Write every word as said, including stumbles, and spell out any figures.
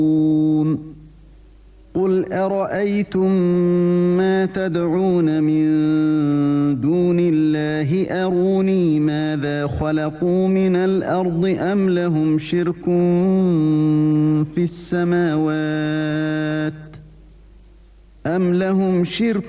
قل أرأيتم ما تدعون من دون الله أروني ماذا خلقوا من الأرض أم لهم شرك في السماوات أم لهم شرك